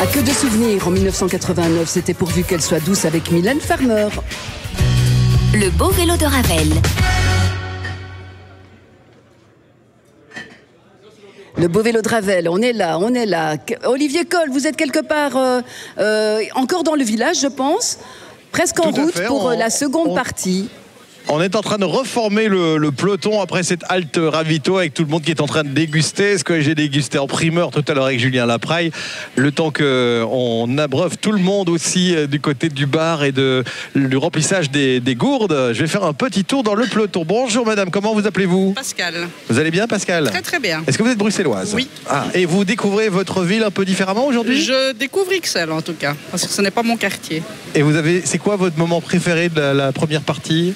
À que de souvenirs, en 1989, c'était pourvu qu'elle soit douce avec Mylène Farmer. Le beau vélo de Ravel. Le beau vélo de Ravel, on est là. Olivier Coll, vous êtes quelque part encore dans le village, je pense, presque en route pour la seconde partie. On est en train de reformer le peloton après cette halte ravito avec tout le monde qui est en train de déguster. Ce que j'ai dégusté en primeur tout à l'heure avec Julien Lapraille. Le temps qu'on abreuve tout le monde aussi du côté du bar et du remplissage des gourdes. Je vais faire un petit tour dans le peloton. Bonjour madame, comment vous appelez-vous? Pascal. Vous allez bien Pascal? Très très bien. Est-ce que vous êtes bruxelloise? Oui. Ah, et vous découvrez votre ville un peu différemment aujourd'hui? Je découvre Ixelles en tout cas, parce que ce n'est pas mon quartier. Et c'est quoi votre moment préféré de la première partie?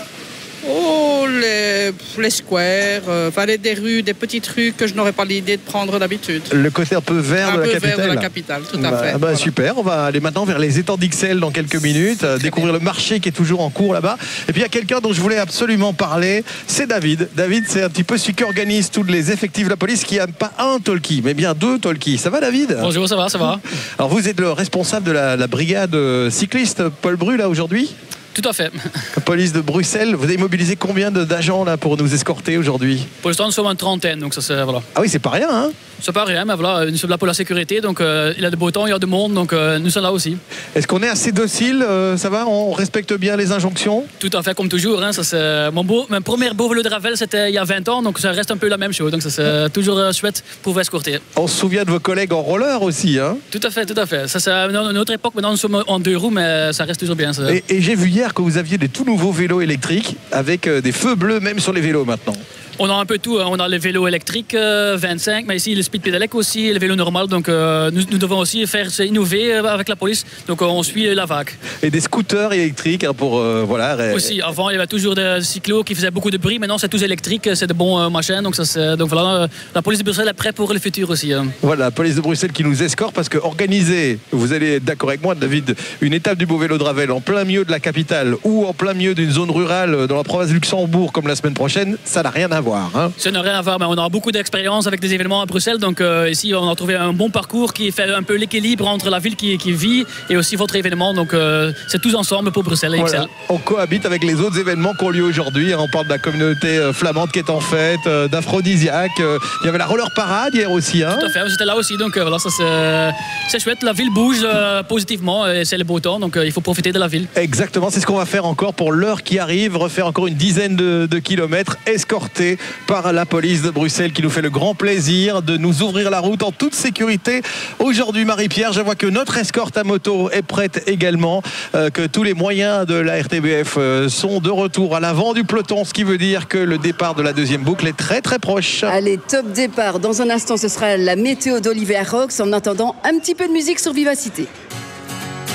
Oh, les squares, des rues, des petites rues que je n'aurais pas l'idée de prendre d'habitude. Le côté un peu vert de la capitale. Vert de la capitale, tout à fait. Super, on va aller maintenant vers les étangs d'Ixelles dans quelques minutes, découvrir le marché qui est toujours en cours là-bas. Et puis il y a quelqu'un dont je voulais absolument parler, c'est David. David, c'est un petit peu celui qui organise tous les effectifs de la police, qui n'a pas un talkie, mais bien deux talkies. Ça va David? Bonjour, ça va. Alors vous êtes le responsable de la brigade cycliste Paul Bru là aujourd'hui? Tout à fait. Police de Bruxelles, vous avez mobilisé combien d'agents là pour nous escorter aujourd'hui? Pour l'instant, nous sommes une trentaine, donc ça c'est voilà. Ah oui, c'est pas rien, hein? C'est pas rien, mais voilà, nous sommes là pour la sécurité, donc il y a de beau temps, il y a du monde, donc nous sommes là aussi. Est-ce qu'on est assez docile? Ça va? On respecte bien les injonctions? Tout à fait, comme toujours. Hein, ça, c'est mon premier beau vélo de Ravel, c'était il y a 20 ans, donc ça reste un peu la même chose. Donc ça c'est toujours chouette pour vous escorter. On se souvient de vos collègues en roller aussi, hein? Tout à fait. Ça, c'est une autre époque, maintenant nous sommes en deux roues, mais ça reste toujours bien. Ça. Et j'ai vu hier que vous aviez des tout nouveaux vélos électriques avec des feux bleus même sur les vélos maintenant. On a un peu tout. On a les vélos électriques 25, mais ici le speed pedelec aussi, les vélos normaux. Donc nous devons aussi faire innover avec la police. Donc on suit la vague. Et des scooters électriques hein, pour voilà. Aussi. Avant il y avait toujours des cyclos qui faisaient beaucoup de bruit. Maintenant c'est tous électriques, c'est de bons machins. Donc voilà, la police de Bruxelles est prête pour le futur aussi. Voilà, la police de Bruxelles qui nous escorte parce que organiser, vous allez être d'accord avec moi, David, une étape du beau vélo de Ravel en plein milieu de la capitale ou en plein milieu d'une zone rurale dans la province de Luxembourg comme la semaine prochaine, ça n'a rien à voir. Hein. Ça n'a rien à voir, mais on a beaucoup d'expérience avec des événements à Bruxelles. Donc ici, on a trouvé un bon parcours qui fait un peu l'équilibre entre la ville qui vit et aussi votre événement. Donc c'est tous ensemble pour Bruxelles et Ixelles. Voilà. On cohabite avec les autres événements qui ont lieu aujourd'hui. On parle de la communauté flamande qui est en fête, d'Aphrodisiaque. Il y avait la roller parade hier aussi. Hein. Tout à fait, j'étais là aussi. Donc voilà, ça c'est chouette. La ville bouge positivement et c'est le beau temps. Donc il faut profiter de la ville. Exactement, c'est ce qu'on va faire encore pour l'heure qui arrive. Refaire encore une dizaine de kilomètres escortés par la police de Bruxelles qui nous fait le grand plaisir de nous ouvrir la route en toute sécurité. Aujourd'hui, Marie-Pierre, je vois que notre escorte à moto est prête également, que tous les moyens de la RTBF sont de retour à l'avant du peloton, ce qui veut dire que le départ de la deuxième boucle est très très proche. Allez, top départ. Dans un instant, ce sera la météo d'Olivier Rox. En attendant, un petit peu de musique sur Vivacité.